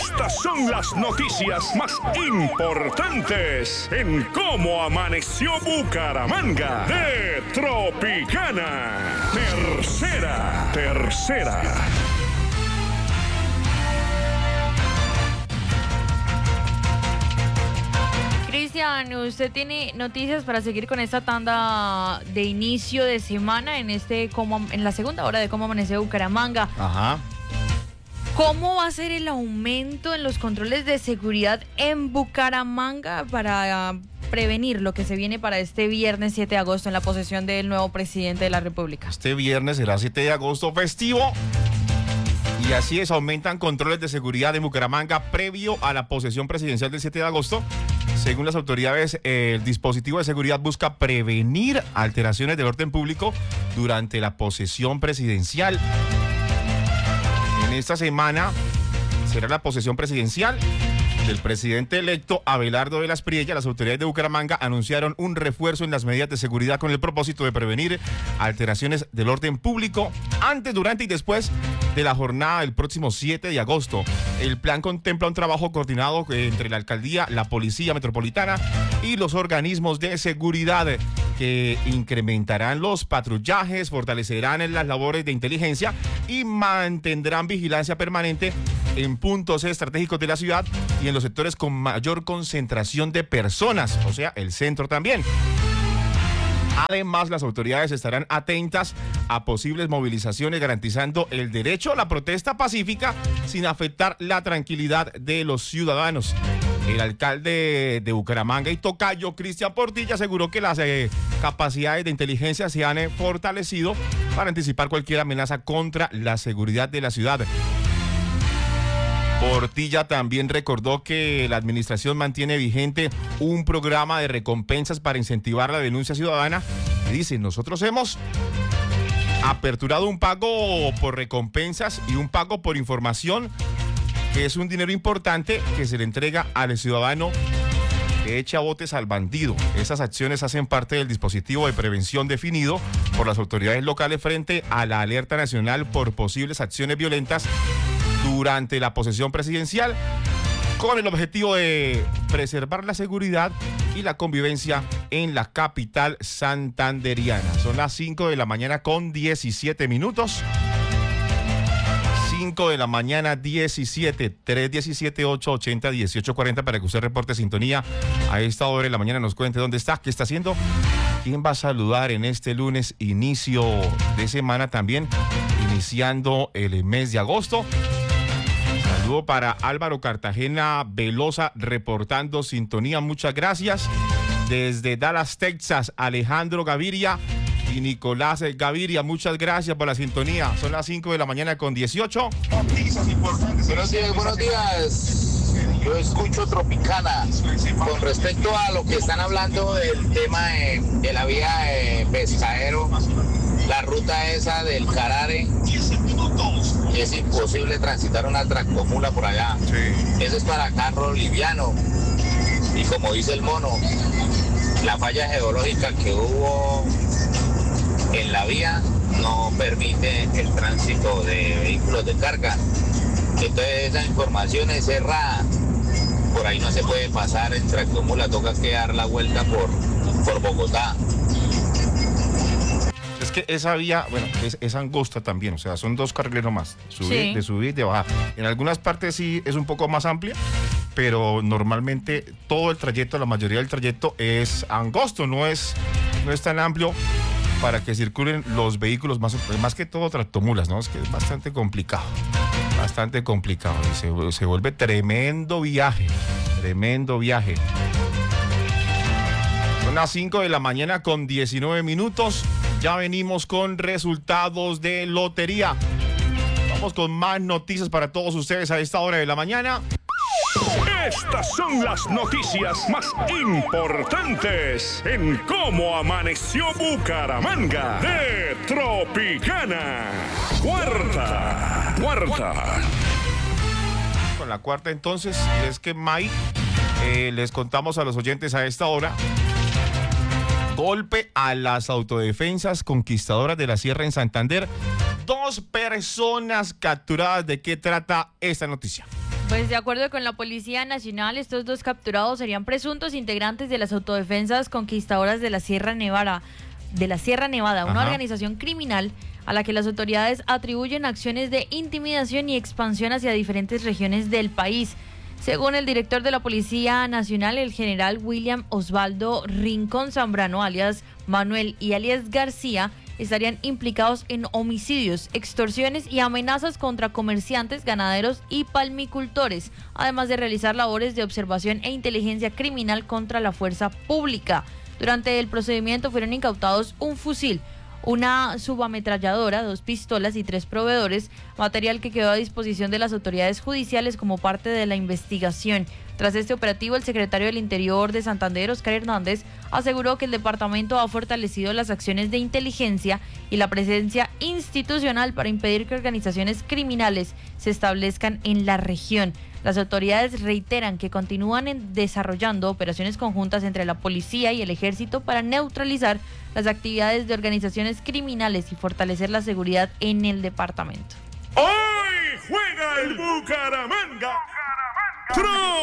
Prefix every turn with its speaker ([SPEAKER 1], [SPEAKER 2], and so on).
[SPEAKER 1] Estas son las noticias más importantes en cómo amaneció Bucaramanga de Tropicana. Tercera.
[SPEAKER 2] Cristian, usted tiene noticias para seguir con esta tanda de inicio de semana en la segunda hora de cómo amaneció Bucaramanga.
[SPEAKER 3] Ajá.
[SPEAKER 2] ¿Cómo va a ser el aumento en los controles de seguridad en Bucaramanga para prevenir lo que se viene para este viernes 7 de agosto en la posesión del nuevo presidente de la República?
[SPEAKER 3] Este viernes será 7 de agosto festivo. Y así es, aumentan controles de seguridad en Bucaramanga previo a la posesión presidencial del 7 de agosto. Según las autoridades, el dispositivo de seguridad busca prevenir alteraciones del orden público durante la posesión presidencial. En esta semana será la posesión presidencial del presidente electo Abelardo de las Priella. Las autoridades de Bucaramanga anunciaron un refuerzo en las medidas de seguridad con el propósito de prevenir alteraciones del orden público antes, durante y después de la jornada del próximo 7 de agosto. El plan contempla un trabajo coordinado entre la alcaldía, la policía metropolitana y los organismos de seguridad que incrementarán los patrullajes, fortalecerán las labores de inteligencia y mantendrán vigilancia permanente en puntos estratégicos de la ciudad y en los sectores con mayor concentración de personas, o sea, el centro también. Además, las autoridades estarán atentas a posibles movilizaciones, garantizando el derecho a la protesta pacífica sin afectar la tranquilidad de los ciudadanos. El alcalde de Bucaramanga y tocayo, Cristian Portilla, aseguró que las capacidades de inteligencia se han fortalecido para anticipar cualquier amenaza contra la seguridad de la ciudad. Portilla también recordó que la administración mantiene vigente un programa de recompensas para incentivar la denuncia ciudadana. Y dice, nosotros hemos aperturado un pago por recompensas y un pago por información, que es un dinero importante que se le entrega al ciudadano que echa botes al bandido. Esas acciones hacen parte del dispositivo de prevención definido por las autoridades locales frente a la alerta nacional por posibles acciones violentas durante la posesión presidencial, con el objetivo de preservar la seguridad y la convivencia en la capital santanderiana. Son las 5 de la mañana con 17 minutos. 5 de la mañana 17, 317-880-1840 para que usted reporte sintonía a esta hora de la mañana, nos cuente dónde está, qué está haciendo, quién va a saludar en este lunes, inicio de semana también, iniciando el mes de agosto. Saludo para Álvaro Cartagena Velosa reportando sintonía, muchas gracias. Desde Dallas, Texas, Alejandro Gaviria y Nicolás Gaviria, muchas gracias por la sintonía. Son las 5 de la mañana con 18.
[SPEAKER 4] Buenos días. Yo escucho Tropicana. Con respecto a lo que están hablando del tema de la vía Pescadero, la ruta esa del Carare, es imposible transitar una tractomula por allá.
[SPEAKER 3] Sí.
[SPEAKER 4] Eso es para carro liviano. Y como dice el mono, la falla geológica que hubo en la vía no permite el tránsito de vehículos de carga. Entonces esa información es cerrada. Por ahí no se puede pasar en tractomula, toca que dar la vuelta por Bogotá.
[SPEAKER 3] Es que esa vía, bueno, es angosta también, o sea, son 2 carriles nomás, de subir y de bajar. En algunas partes sí es un poco más amplia, pero normalmente todo el trayecto, la mayoría del trayecto es angosto, no es tan amplio para que circulen los vehículos, más que todo tractomulas, ¿no? Es que es bastante complicado y se vuelve tremendo viaje. Son las 5 de la mañana con 19 minutos. Ya venimos con resultados de lotería. Vamos con más noticias para todos ustedes a esta hora de la mañana.
[SPEAKER 1] Estas son las noticias más importantes en cómo amaneció Bucaramanga de Tropicana. Cuarta.
[SPEAKER 3] Con la cuarta entonces, es que Mike, les contamos a los oyentes a esta hora. Golpe a las autodefensas conquistadoras de la Sierra en Santander. 2 personas capturadas. ¿De qué trata esta noticia?
[SPEAKER 2] Pues de acuerdo con la Policía Nacional, estos dos capturados serían presuntos integrantes de las autodefensas conquistadoras de la Sierra Nevada, una
[SPEAKER 3] Ajá.
[SPEAKER 2] organización criminal a la que las autoridades atribuyen acciones de intimidación y expansión hacia diferentes regiones del país. Según el director de la Policía Nacional, el general William Osvaldo Rincón Zambrano, alias Manuel y alias García, estarían implicados en homicidios, extorsiones y amenazas contra comerciantes, ganaderos y palmicultores, además de realizar labores de observación e inteligencia criminal contra la fuerza pública. Durante el procedimiento fueron incautados un fusil, una subametralladora, 2 pistolas y 3 proveedores, material que quedó a disposición de las autoridades judiciales como parte de la investigación. Tras este operativo, el secretario del Interior de Santander, Óscar Hernández, aseguró que el departamento ha fortalecido las acciones de inteligencia y la presencia institucional para impedir que organizaciones criminales se establezcan en la región. Las autoridades reiteran que continúan desarrollando operaciones conjuntas entre la policía y el ejército para neutralizar las actividades de organizaciones criminales y fortalecer la seguridad en el departamento.
[SPEAKER 1] Hoy juega el Bucaramanga.